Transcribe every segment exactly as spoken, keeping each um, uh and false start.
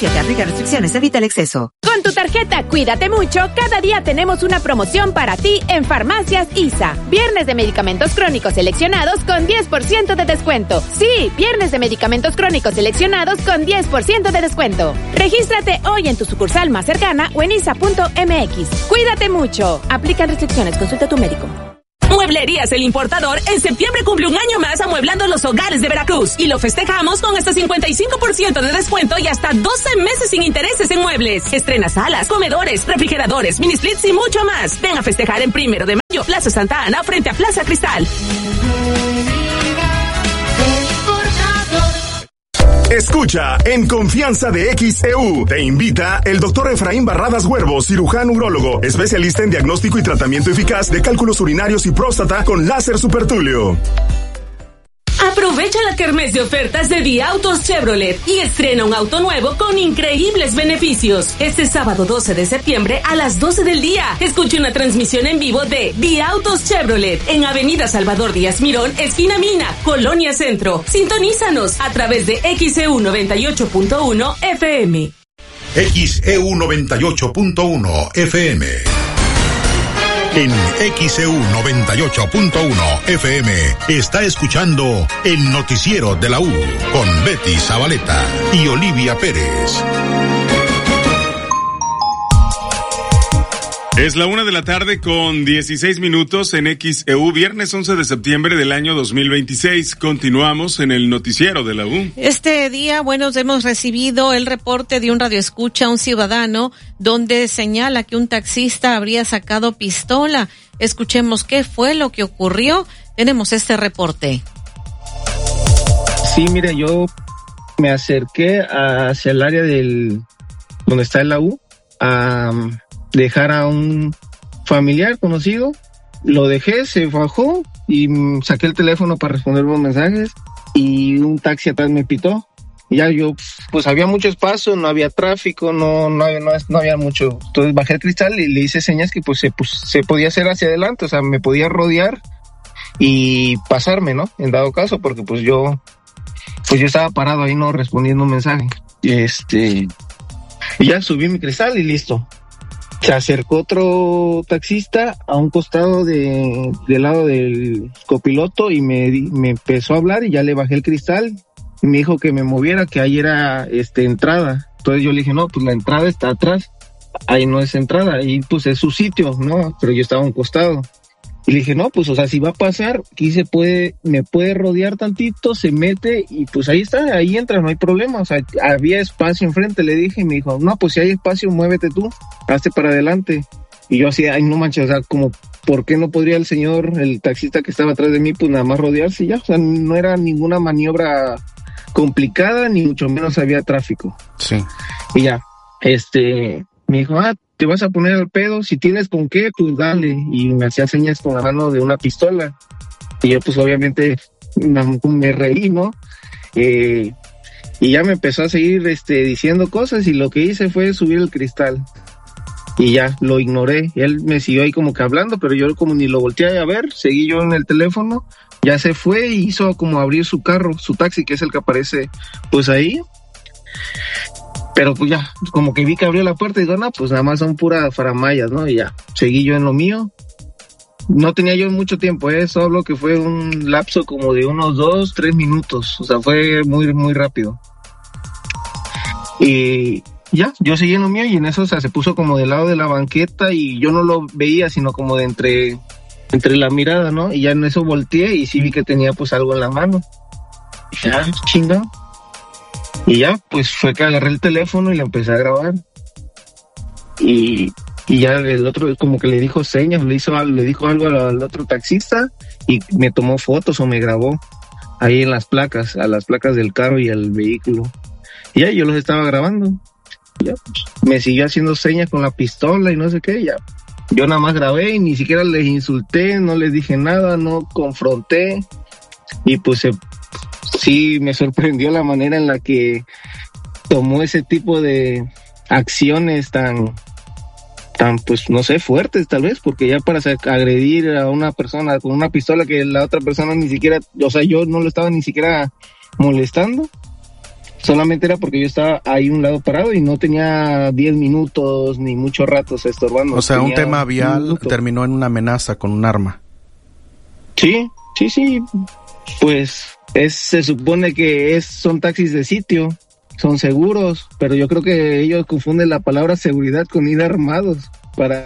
Protégete, aplica restricciones, evita el exceso. Con tu tarjeta Cuídate Mucho, cada día tenemos una promoción para ti en Farmacias I S A. Viernes de medicamentos crónicos seleccionados con diez por ciento de descuento. Sí, viernes de medicamentos crónicos seleccionados con diez por ciento de descuento. Regístrate hoy en tu sucursal más cercana o en isa punto eme equis. Cuídate mucho. Aplican restricciones. Consulta a tu médico. Mueblerías El Importador en septiembre cumple un año más amueblando los hogares de Veracruz y lo festejamos con hasta cincuenta y cinco por ciento de descuento y hasta doce meses sin intereses en muebles. Estrena salas, comedores, refrigeradores, mini splits y mucho más. Ven a festejar en Primero de Mayo, Plaza Santa Ana, frente a Plaza Cristal. Escucha En Confianza de X E U. Te invita el doctor Efraín Barradas Huervo, cirujano urólogo, especialista en diagnóstico y tratamiento eficaz de cálculos urinarios y próstata con láser supertulio. Aprovecha la kermés de ofertas de Día Autos Chevrolet y estrena un auto nuevo con increíbles beneficios. Este sábado doce de septiembre a las doce del día. Escuche una transmisión en vivo de Día Autos Chevrolet en Avenida Salvador Díaz Mirón, esquina Mina, Colonia Centro. Sintonízanos a través de X E U noventa y ocho punto uno F M. X E U noventa y ocho punto uno F M. En X E U noventa y ocho punto uno F M está escuchando el noticiero de la U con Betty Zabaleta y Olivia Pérez. Es la una de la tarde con dieciséis minutos en X E U, viernes once de septiembre del año dos mil veintiséis. Continuamos en el noticiero de la U. Este día, bueno, hemos recibido el reporte de un radioescucha, un ciudadano, donde señala que un taxista habría sacado pistola. Escuchemos qué fue lo que ocurrió. Tenemos este reporte. Sí, mire, yo me acerqué hacia el área del donde está la U a dejar a un familiar conocido, lo dejé, se bajó y saqué el teléfono para responder los mensajes y un taxi atrás me pitó. Y ya yo, pues había mucho espacio, no había tráfico, no, no, había, no, no había mucho. Entonces bajé el cristal y le hice señas que pues se, pues se podía hacer hacia adelante, o sea, me podía rodear y pasarme, ¿no? En dado caso, porque pues yo, pues yo estaba parado ahí, no respondiendo un mensaje. Y este, y ya subí mi cristal y listo. Se acercó otro taxista a un costado de, del lado del copiloto y me, me empezó a hablar y ya le bajé el cristal y me dijo que me moviera, que ahí era este entrada. Entonces yo le dije, no, pues la entrada está atrás, ahí no es entrada, ahí pues es su sitio, ¿no? Pero yo estaba a un costado. Y le dije, no, pues o sea, si va a pasar, aquí se puede, me puede rodear tantito, se mete y pues ahí está, ahí entra, no hay problema. O sea, había espacio enfrente, le dije y me dijo, no, pues si hay espacio, muévete tú, hazte para adelante. Y yo así, ay, no manches, o sea, como, ¿por qué no podría el señor, el taxista que estaba atrás de mí, pues nada más rodearse y ya? O sea, no era ninguna maniobra complicada, ni mucho menos había tráfico. Sí. Y ya, este, me dijo, ah, te vas a poner al pedo, si tienes con qué, pues dale. Y me hacía señas con la mano de una pistola. Y yo pues obviamente me reí, ¿no? Eh, y ya me empezó a seguir este, diciendo cosas y lo que hice fue subir el cristal. Y ya, lo ignoré. Y él me siguió ahí como que hablando, pero yo como ni lo volteé a ver, seguí yo en el teléfono. Ya se fue y hizo como abrir su carro, su taxi, que es el que aparece pues ahí. Pero pues ya, como que vi que abrió la puerta y digo, no, pues nada más son puras faramayas, ¿no? Y ya, seguí yo en lo mío. No tenía yo mucho tiempo, ¿eh? Solo que fue un lapso como de unos dos, tres minutos. O sea, fue muy, muy rápido. Y ya, yo seguí en lo mío y en eso, o sea, se puso como del lado de la banqueta y yo no lo veía, sino como de entre, entre la mirada, ¿no? Y ya en eso volteé y sí vi que tenía pues algo en la mano. Y ya, chinga. Y ya, pues fue que agarré el teléfono y le empecé a grabar. Y, y ya el otro como que le dijo señas, le hizo le dijo algo al, al otro taxista y me tomó fotos o me grabó ahí en las placas, a las placas del carro y al vehículo. Y ya yo los estaba grabando. Y ya, pues, me siguió haciendo señas con la pistola y no sé qué, y ya. Yo nada más grabé y ni siquiera les insulté, no les dije nada, no confronté. Y pues se... sí me sorprendió la manera en la que tomó ese tipo de acciones tan, tan pues no sé, fuertes tal vez, porque ya para agredir a una persona con una pistola que la otra persona ni siquiera, o sea, yo no lo estaba ni siquiera molestando, solamente era porque yo estaba ahí un lado parado y no tenía diez minutos ni mucho rato estorbando. O sea, un tema un vial minuto. terminó en una amenaza con un arma. Sí, sí, sí, pues es, se supone que es, son taxis de sitio, son seguros, pero yo creo que ellos confunden la palabra seguridad con ir armados para...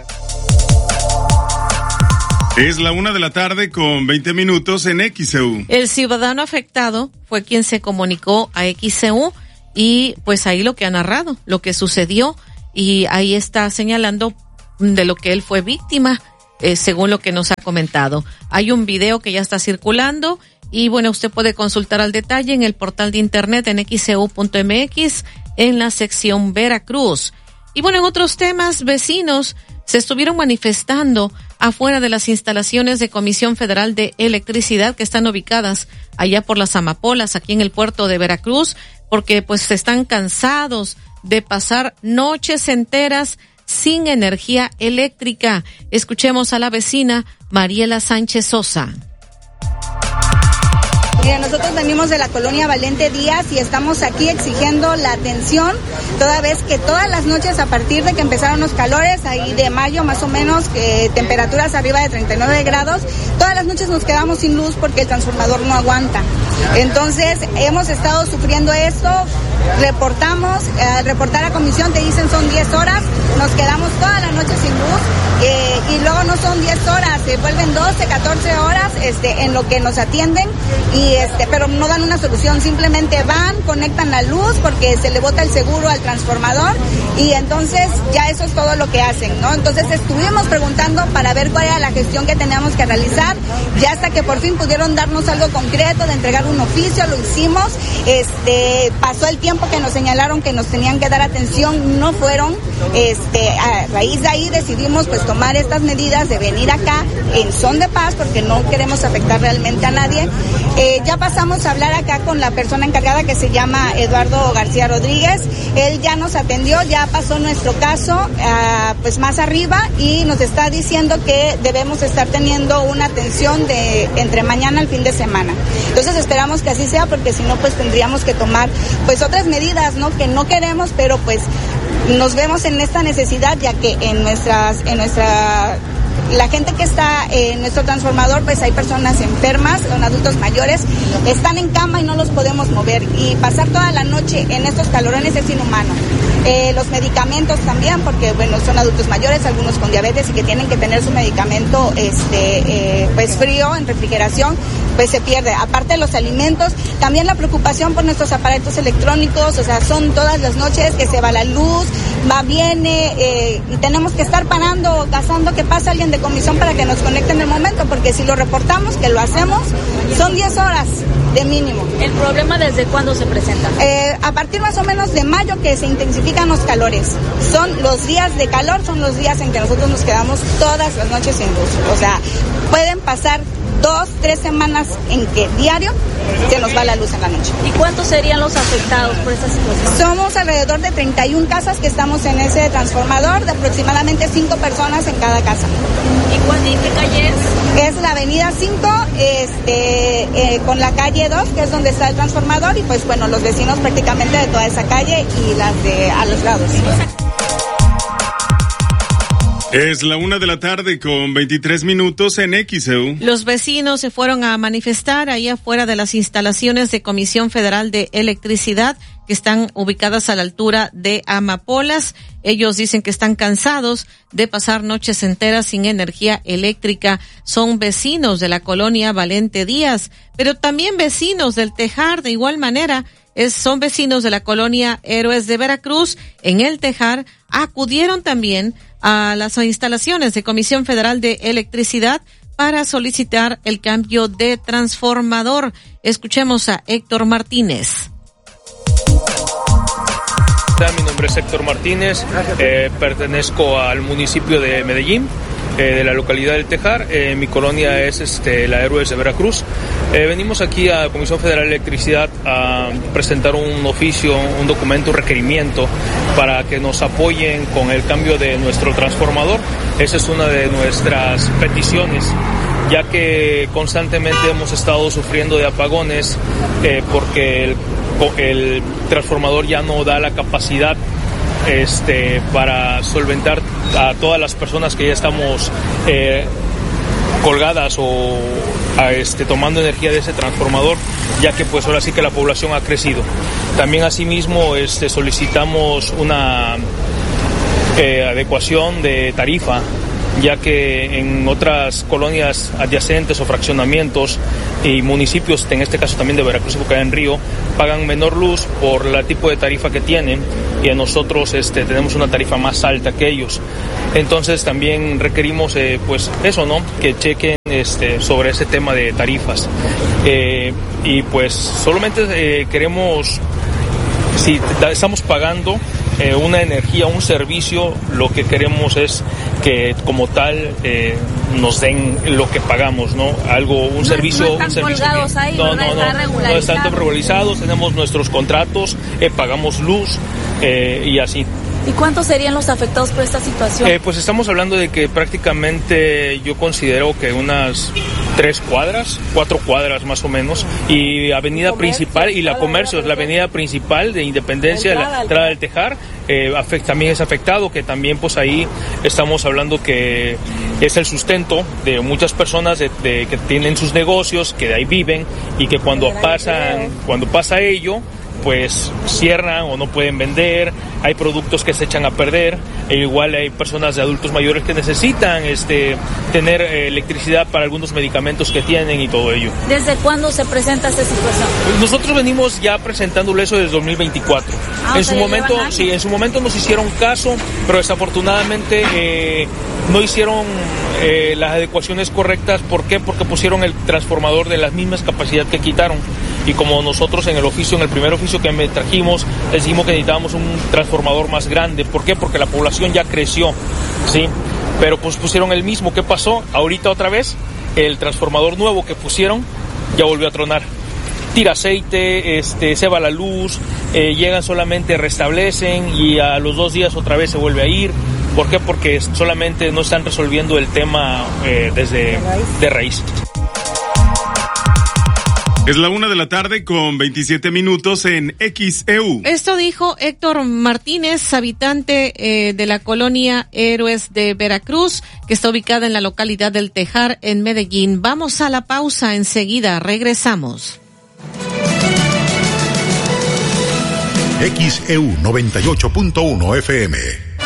Es la una de la tarde con veinte minutos en X E U. El ciudadano afectado fue quien se comunicó a X E U y pues ahí lo que ha narrado, lo que sucedió, y ahí está señalando de lo que él fue víctima, eh, según lo que nos ha comentado. Hay un video que ya está circulando y bueno, usted puede consultar al detalle en el portal de internet en x e u punto m x en la sección Veracruz. Y bueno, en otros temas, vecinos se estuvieron manifestando afuera de las instalaciones de Comisión Federal de Electricidad que están ubicadas allá por las Amapolas, aquí en el puerto de Veracruz, porque pues están cansados de pasar noches enteras sin energía eléctrica. Escuchemos a la vecina Mariela Sánchez Sosa. Mira, nosotros venimos de la colonia Valente Díaz y estamos aquí exigiendo la atención, toda vez que todas las noches a partir de que empezaron los calores, ahí de mayo más o menos, que temperaturas arriba de treinta y nueve grados, todas las noches nos quedamos sin luz porque el transformador no aguanta. Entonces hemos estado sufriendo esto, reportamos, al reportar a comisión te dicen son diez horas, nos quedamos toda la noche sin luz eh, y luego no son diez horas, se vuelven doce, catorce horas este, en lo que nos atienden y este, pero no dan una solución, simplemente van, conectan la luz porque se le bota el seguro al transformador y entonces ya eso es todo lo que hacen, ¿no? Entonces estuvimos preguntando para ver cuál era la gestión que teníamos que realizar, ya hasta que por fin pudieron darnos algo concreto de entregar un oficio, lo hicimos, este, pasó el tiempo que nos señalaron que nos tenían que dar atención, no fueron, este, a raíz de ahí decidimos pues tomar estas medidas de venir acá en son de paz porque no queremos afectar realmente a nadie. Eh, ya pasamos a hablar acá con la persona encargada que se llama Eduardo García Rodríguez, él ya nos atendió, ya pasó nuestro caso uh, pues más arriba y nos está diciendo que debemos estar teniendo una atención de entre mañana al fin de semana. Entonces esperamos que así sea porque si no pues tendríamos que tomar pues otras medidas, ¿no? Que no queremos, pero pues nos vemos en esta necesidad ya que en nuestras, en nuestra la gente que está en nuestro transformador, pues hay personas enfermas, son adultos mayores, están en cama y no los podemos mover y pasar toda la noche en estos calorones es inhumano. Eh, los medicamentos también, porque bueno, son adultos mayores, algunos con diabetes y que tienen que tener su medicamento este eh, pues frío, en refrigeración, pues se pierde. Aparte de los alimentos, también la preocupación por nuestros aparatos electrónicos, o sea, son todas las noches que se va la luz, va, viene, eh, y tenemos que estar parando, gastando que pase alguien de comisión para que nos conecten en el momento, porque si lo reportamos, que lo hacemos, son diez horas de mínimo. ¿El problema desde cuándo se presenta? Eh, a partir más o menos de mayo que se intensifican los calores. Son los días de calor, son los días en que nosotros nos quedamos todas las noches sin luz. O sea, pueden pasar dos, tres semanas en que diario se nos va la luz en la noche. ¿Y cuántos serían los afectados por esta situación? Somos alrededor de treinta y una casas que estamos en ese transformador, de aproximadamente cinco personas en cada casa. ¿Y cuál, qué calle es? Es la avenida cinco, este, eh, con la calle dos, que es donde está el transformador, y pues bueno, los vecinos prácticamente de toda esa calle y las de a los lados. Es la una de la tarde con veintitrés minutos en X E U. Los vecinos se fueron a manifestar ahí afuera de las instalaciones de Comisión Federal de Electricidad que están ubicadas a la altura de Amapolas. Ellos dicen que están cansados de pasar noches enteras sin energía eléctrica. Son vecinos de la colonia Valente Díaz, pero también vecinos del Tejar de igual manera. Es, son vecinos de la colonia Héroes de Veracruz. En el Tejar acudieron también a las instalaciones de Comisión Federal de Electricidad para solicitar el cambio de transformador. Escuchemos a Héctor Martínez. Mi nombre es Héctor Martínez, eh, pertenezco al municipio de Medellín, eh, de la localidad del Tejar. Eh, mi colonia es este, la Héroes de Veracruz. Eh, venimos aquí a la Comisión Federal de Electricidad a presentar un oficio, un documento, un requerimiento para que nos apoyen con el cambio de nuestro transformador. Esa es una de nuestras peticiones. ya que constantemente hemos estado sufriendo de apagones eh, porque el, el transformador ya no da la capacidad este, para solventar a todas las personas que ya estamos eh, colgadas o a este, tomando energía de ese transformador, ya que pues ahora sí que la población ha crecido. También asimismo este, solicitamos una eh, adecuación de tarifa, ya que en otras colonias adyacentes o fraccionamientos y municipios, en este caso también de Veracruz y Boca del Río, pagan menor luz por el tipo de tarifa que tienen, y a nosotros este, tenemos una tarifa más alta que ellos. Entonces también requerimos eh, pues eso, ¿no? Que chequen este, sobre ese tema de tarifas. Eh, y pues solamente eh, queremos, si estamos pagando Eh, una energía, un servicio, lo que queremos es que como tal eh, nos den lo que pagamos, ¿no? Algo, un no, servicio, no están un servicio colgados que, ahí, no, no, no, no, no están regularizados, tenemos nuestros contratos, eh, pagamos luz eh, y así. ¿Y cuántos serían los afectados por esta situación? Eh, pues estamos hablando de que prácticamente yo considero que unas tres cuadras, cuatro cuadras más o menos, y avenida principal y la comercio, la avenida principal de Independencia, la, la entrada del Tejar, eh, afect, también es afectado, que también pues ahí estamos hablando que es el sustento de muchas personas de, de, que tienen sus negocios, que de ahí viven, y que cuando pasan, cuando pasa ello, pues cierran o no pueden vender, hay productos que se echan a perder, e igual hay personas de adultos mayores que necesitan este tener eh, electricidad para algunos medicamentos que tienen y todo ello. ¿Desde cuándo se presenta esta situación? Nosotros venimos ya presentándolo eso desde dos mil veinticuatro. Ah, en su momento, sí, en su momento nos hicieron caso, pero desafortunadamente eh, no hicieron eh, las adecuaciones correctas. ¿Por qué? Porque pusieron el transformador de las mismas capacidades que quitaron. Y como nosotros en el oficio, en el primer oficio que me trajimos, les dijimos que necesitábamos un transformador más grande. ¿Por qué? Porque la población ya creció, ¿sí? Pero pues pusieron el mismo. ¿Qué pasó? Ahorita otra vez, el transformador nuevo que pusieron ya volvió a tronar. Tira aceite, este, se va la luz, eh, llegan solamente, restablecen y a los dos días otra vez se vuelve a ir. ¿Por qué? Porque solamente no están resolviendo el tema eh, desde de raíz. Es la una de la tarde con veintisiete minutos en X E U. Esto dijo Héctor Martínez, habitante eh, de la colonia Héroes de Veracruz, que está ubicada en la localidad del Tejar, en Medellín. Vamos a la pausa, enseguida regresamos. X E U noventa y ocho punto uno F M.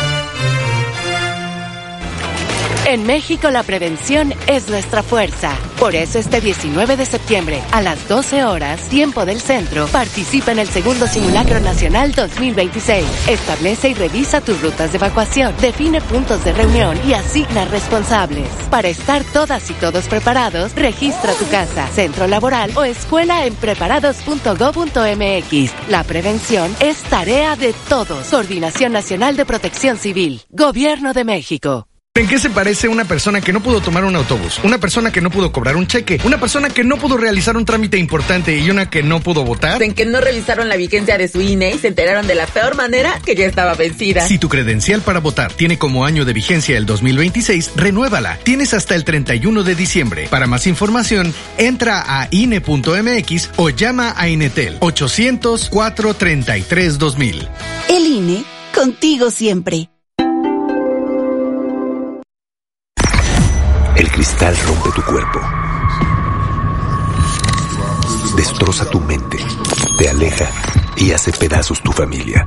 En México la prevención es nuestra fuerza. Por eso este diecinueve de septiembre, a las doce horas, tiempo del centro, participa en el segundo Simulacro Nacional dos mil veintiséis. Establece y revisa tus rutas de evacuación, define puntos de reunión y asigna responsables. Para estar todas y todos preparados, registra tu casa, centro laboral o escuela en preparados punto gob punto eme equis. La prevención es tarea de todos. Coordinación Nacional de Protección Civil. Gobierno de México. ¿En qué se parece una persona que no pudo tomar un autobús? Una persona que no pudo cobrar un cheque, una persona que no pudo realizar un trámite importante y una que no pudo votar. En que no revisaron la vigencia de su I N E y se enteraron de la peor manera, que ya estaba vencida. Si tu credencial para votar tiene como año de vigencia el dos mil veintiséis, renuévala. Tienes hasta el treinta y uno de diciembre. Para más información, entra a I N E punto eme equis o llama a Inetel ochocientos, cuatrocientos treinta y tres, dos mil. El I N E, contigo siempre. El cristal rompe tu cuerpo, destroza tu mente, te aleja y hace pedazos tu familia.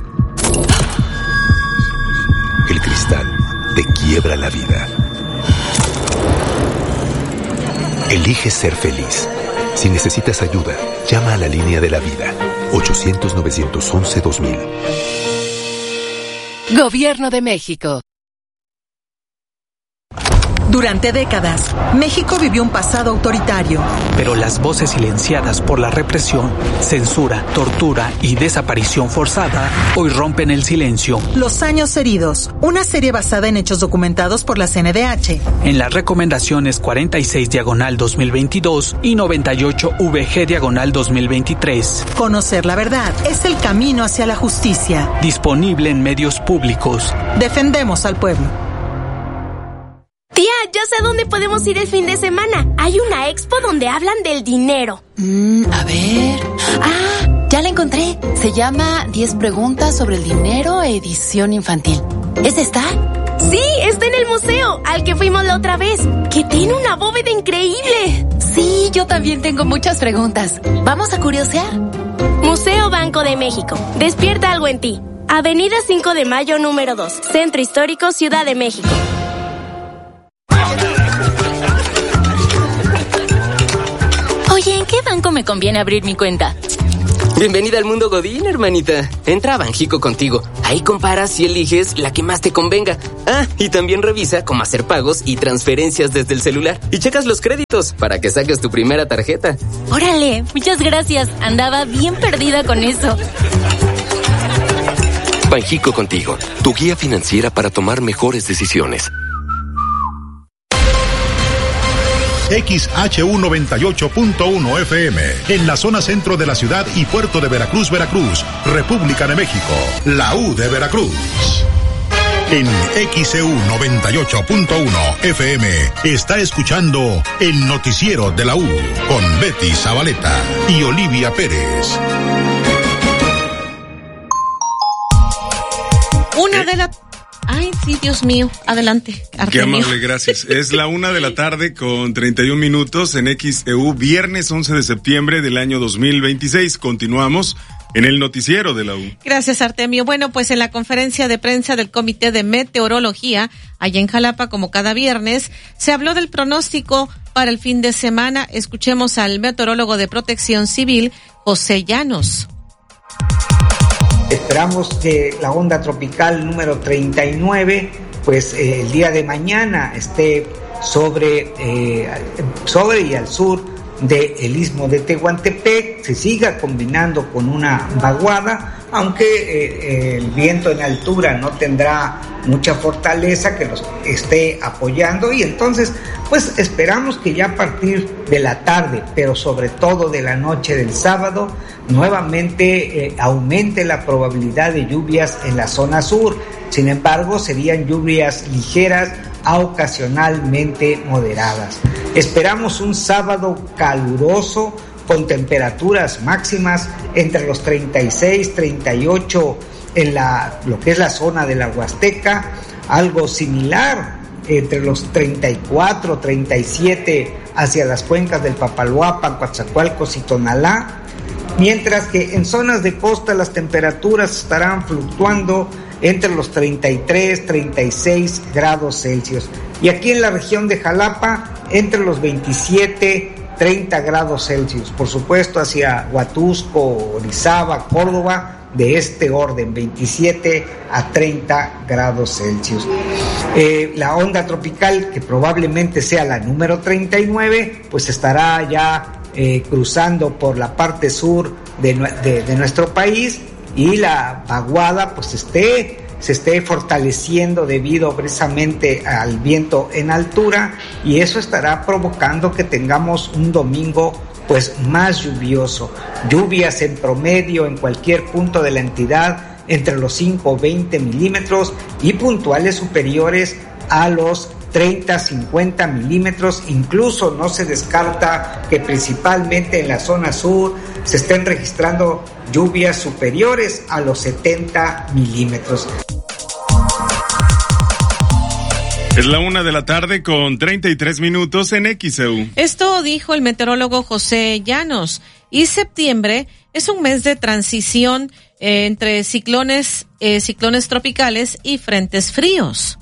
El cristal te quiebra la vida. Elige ser feliz. Si necesitas ayuda, llama a la línea de la vida, ochocientos, novecientos once, dos mil. Gobierno de México. Durante décadas, México vivió un pasado autoritario. Pero las voces silenciadas por la represión, censura, tortura y desaparición forzada hoy rompen el silencio. Los años heridos, una serie basada en hechos documentados por la C N D H. En las recomendaciones cuarenta y seis diagonal dos mil veintidós y noventa y ocho V G diagonal dos mil veintitrés. Conocer la verdad es el camino hacia la justicia. Disponible en medios públicos. Defendemos al pueblo. Tía, ya sé dónde podemos ir el fin de semana. Hay una expo donde hablan del dinero. Mm, a ver... ¡Ah! Ya la encontré. Se llama diez preguntas sobre el dinero, edición infantil. ¿Es esta? Sí, está en el museo, al que fuimos la otra vez, que tiene una bóveda increíble. Sí, yo también tengo muchas preguntas. ¿Vamos a curiosear? Museo Banco de México. Despierta algo en ti. Avenida cinco de Mayo, número dos. Centro Histórico, Ciudad de México. Oye, ¿en qué banco me conviene abrir mi cuenta? Bienvenida al mundo Godín, hermanita. Entra a Banjico contigo. Ahí comparas y eliges la que más te convenga. Ah, y también revisa cómo hacer pagos y transferencias desde el celular. Y checas los créditos para que saques tu primera tarjeta. Órale, muchas gracias. Andaba bien perdida con eso. Banjico contigo, tu guía financiera para tomar mejores decisiones. X H U noventa y ocho punto uno F M, en la zona centro de la ciudad y puerto de Veracruz, Veracruz, República de México, la U de Veracruz. En X E U noventa y ocho punto uno F M está escuchando el noticiero de la U con Betty Zabaleta y Olivia Pérez. Una de la... Ay, sí, Dios mío. Adelante, Artemio. Qué amable, gracias. Es la una de la tarde con treinta y un minutos en X E U, viernes once de septiembre del año dos mil veintiséis. Continuamos en el noticiero de la U. Gracias, Artemio. Bueno, pues en la conferencia de prensa del Comité de Meteorología, allá en Jalapa, como cada viernes, se habló del pronóstico para el fin de semana. Escuchemos al meteorólogo de Protección Civil, José Llanos. Esperamos que la onda tropical número treinta y nueve, pues eh, el día de mañana esté sobre, eh, sobre y al sur del istmo de Tehuantepec, se siga combinando con una vaguada, aunque eh, el viento en altura no tendrá mucha fortaleza que los esté apoyando, y entonces pues esperamos que ya a partir de la tarde, pero sobre todo de la noche del sábado, nuevamente eh, aumente la probabilidad de lluvias en la zona sur. Sin embargo, serían lluvias ligeras a ocasionalmente moderadas. Esperamos un sábado caluroso con temperaturas máximas entre los treinta y seis, treinta y ocho en la, lo que es la zona de la Huasteca, algo similar entre los treinta y cuatro, treinta y siete hacia las cuencas del Papaloapan, Coatzacoalcos y Tonalá, mientras que en zonas de costa las temperaturas estarán fluctuando entre los treinta y tres, treinta y seis grados Celsius. Y aquí en la región de Jalapa, entre los veintisiete, treinta grados Celsius. Por supuesto, hacia Huatusco, Orizaba, Córdoba, de este orden, veintisiete a treinta grados Celsius. Eh, la onda tropical, que probablemente sea la número treinta y nueve, pues estará ya eh, cruzando por la parte sur de, de, de nuestro país, y la vaguada pues esté, se esté fortaleciendo debido precisamente al viento en altura, y eso estará provocando que tengamos un domingo pues más lluvioso, lluvias en promedio en cualquier punto de la entidad entre los cinco o veinte milímetros y puntuales superiores a los treinta a cincuenta milímetros. Incluso no se descarta que principalmente en la zona sur se estén registrando lluvias superiores a los setenta milímetros. Es la una de la tarde con treinta y tres minutos en X E U. Esto dijo el meteorólogo José Llanos. Y septiembre es un mes de transición eh, entre ciclones, eh, ciclones tropicales y frentes fríos.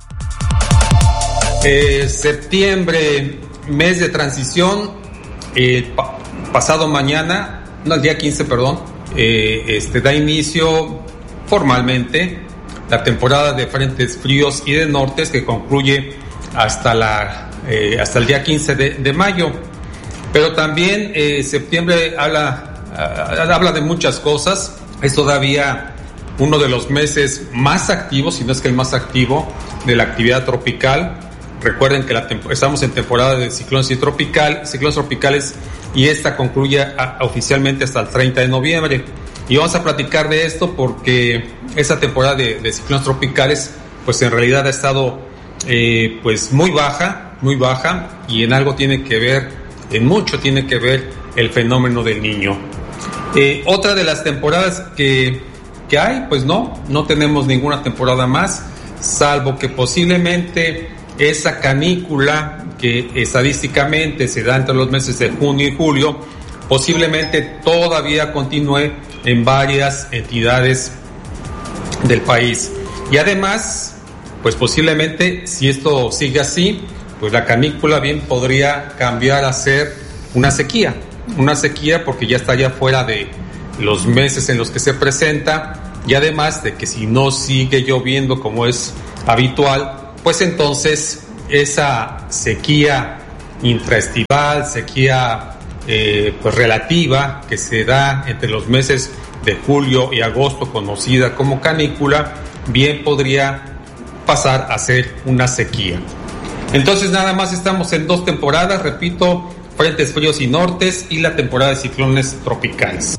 Eh, septiembre, mes de transición. Eh, pa- pasado mañana, no, el día quince, perdón, eh, este da inicio formalmente la temporada de frentes fríos y de nortes, que concluye hasta la eh, hasta el día quince de, de mayo. Pero también eh, septiembre habla uh, habla de muchas cosas. Es todavía uno de los meses más activos, si no es que el más activo, de la actividad tropical. Recuerden que la temp- estamos en temporada de ciclones y tropical, ciclones tropicales, y esta concluye a, a, oficialmente hasta el treinta de noviembre. Y vamos a platicar de esto porque esta temporada de, de ciclones tropicales pues en realidad ha estado eh, pues muy baja, muy baja, y en algo tiene que ver, en mucho tiene que ver el fenómeno del Niño. Eh, otra de las temporadas que, que hay, pues no, no tenemos ninguna temporada más, salvo que posiblemente esa canícula que estadísticamente se da entre los meses de junio y julio, posiblemente todavía continúe en varias entidades del país. Y además, pues posiblemente, si esto sigue así, pues la canícula bien podría cambiar a ser una sequía. Una sequía porque ya está ya fuera de los meses en los que se presenta, y además de que si no sigue lloviendo como es habitual, pues entonces esa sequía intraestival, sequía eh, pues relativa que se da entre los meses de julio y agosto, conocida como canícula, bien podría pasar a ser una sequía. Entonces nada más estamos en dos temporadas, repito, frentes fríos y nortes y la temporada de ciclones tropicales.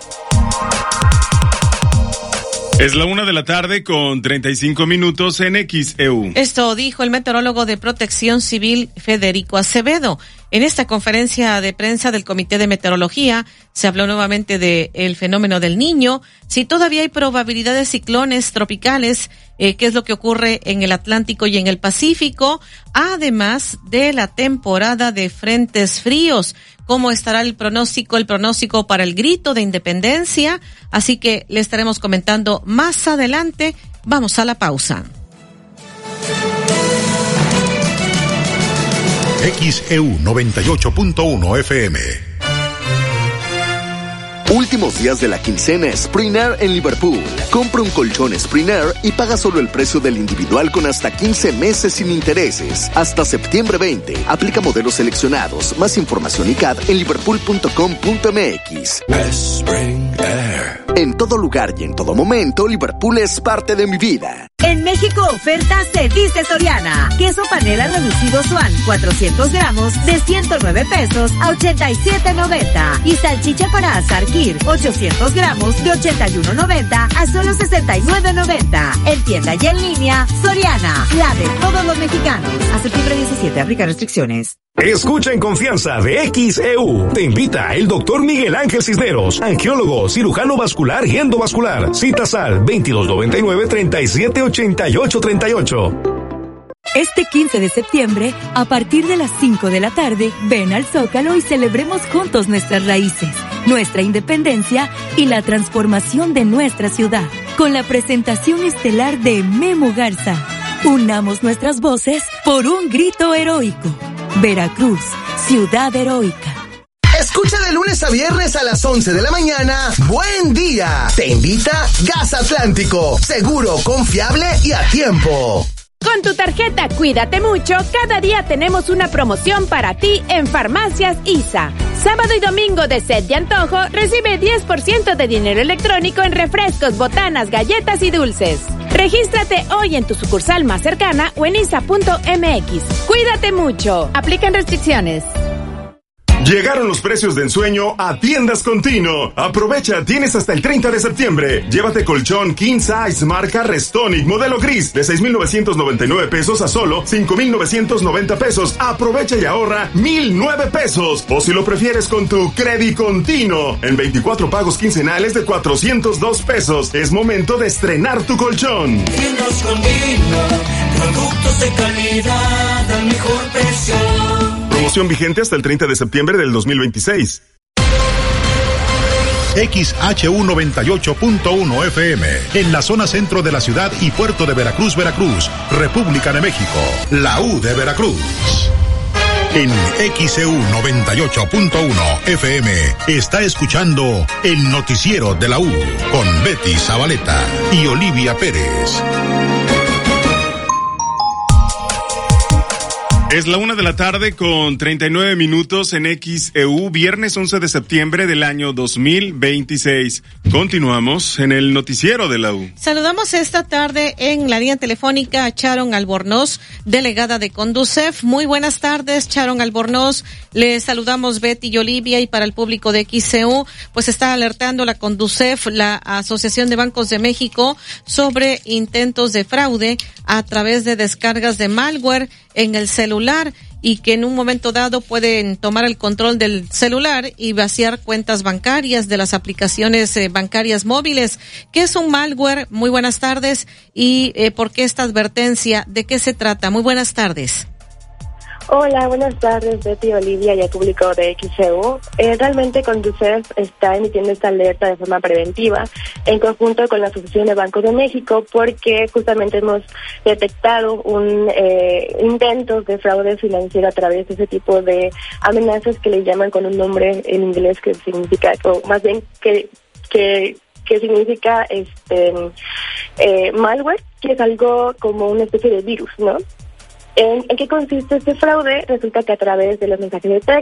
Es la una de la tarde con treinta y cinco minutos en X E U. Esto dijo el meteorólogo de Protección Civil Federico Acevedo. En esta conferencia de prensa del Comité de Meteorología se habló nuevamente de el fenómeno del Niño, si todavía hay probabilidad de ciclones tropicales, eh, qué es lo que ocurre en el Atlántico y en el Pacífico, además de la temporada de frentes fríos. ¿Cómo estará el pronóstico? El pronóstico para el grito de independencia. Así que le estaremos comentando más adelante. Vamos a la pausa. X E U noventa y ocho punto uno F M. Últimos días de la quincena Spring Air en Liverpool. Compra un colchón Spring Air y paga solo el precio del individual con hasta quince meses sin intereses. Hasta septiembre veinte. Aplica modelos seleccionados. Más información y C A D en liverpool punto com punto m x. Spring Air. En todo lugar y en todo momento, Liverpool es parte de mi vida. En México, ofertas se dice Soriana. Queso panela reducido Swan, cuatrocientos gramos de ciento nueve pesos a ochenta y siete noventa. Y salchicha para asar Kir, ochocientos gramos de ochenta y uno noventa a solo sesenta y nueve noventa. En tienda y en línea, Soriana, la de todos los mexicanos. A septiembre diecisiete, aplica restricciones. Escucha en confianza de X E U. Te invita el doctor Miguel Ángel Cisneros, angiólogo, cirujano vascular y endovascular. Citas al veintidós noventa y nueve, treinta y siete ochenta y ocho treinta y ocho. Este quince de septiembre, a partir de las cinco de la tarde, ven al Zócalo y celebremos juntos nuestras raíces, nuestra independencia y la transformación de nuestra ciudad, con la presentación estelar de Memo Garza. Unamos nuestras voces por un grito heroico. Veracruz, ciudad heroica. Escucha de lunes a viernes a las once de la mañana. ¡Buen día! Te invita Gas Atlántico. Seguro, confiable y a tiempo. Con tu tarjeta Cuídate Mucho, cada día tenemos una promoción para ti en Farmacias I S A. Sábado y domingo de sed y antojo, recibe diez por ciento de dinero electrónico en refrescos, botanas, galletas y dulces. Regístrate hoy en tu sucursal más cercana o en isa punto m x. Cuídate mucho. Aplican restricciones. Llegaron los precios de ensueño a Tiendas Continuo. Aprovecha, tienes hasta el treinta de septiembre. Llévate colchón King Size marca Restonic modelo gris de seis mil novecientos noventa y nueve pesos a solo cinco mil novecientos noventa pesos. Aprovecha y ahorra mil nueve pesos. O si lo prefieres con tu Credit Continuo en veinticuatro pagos quincenales de cuatrocientos dos pesos. Es momento de estrenar tu colchón. Tiendas Continuo, productos de calidad al mejor precio. Promoción vigente hasta el treinta de septiembre del dos mil veintiséis. X H U noventa y ocho punto uno F M, en la zona centro de la ciudad y puerto de Veracruz, Veracruz, República de México, la U de Veracruz. En X E U noventa y ocho punto uno F M está escuchando el noticiero de la U con Betty Zabaleta y Olivia Pérez. Es la una de la tarde con treinta y nueve minutos en X E U, viernes once de septiembre del año dos mil veintiséis. Continuamos en el noticiero de la U. Saludamos esta tarde en la línea telefónica a Sharon Albornoz, delegada de Conducef. Muy buenas tardes, Sharon Albornoz. Le saludamos Betty y Olivia, y para el público de X E U, pues está alertando la Conducef, la Asociación de Bancos de México, sobre intentos de fraude a través de descargas de malware en el celular, y que en un momento dado pueden tomar el control del celular y vaciar cuentas bancarias de las aplicaciones eh, bancarias móviles. ¿Qué es un malware? Muy buenas tardes. ¿Y eh, por qué esta advertencia? ¿De qué se trata? Muy buenas tardes. Hola, buenas tardes, Betty, Olivia y al público de X E U. Eh, realmente Conducef está emitiendo esta alerta de forma preventiva en conjunto con la Asociación de Bancos de México, porque justamente hemos detectado un eh, intentos de fraude financiero a través de ese tipo de amenazas que le llaman con un nombre en inglés que significa, o más bien que que que significa este eh, malware, que es algo como una especie de virus, ¿no? ¿En, ¿En qué consiste este fraude? Resulta que a través de los mensajes de texto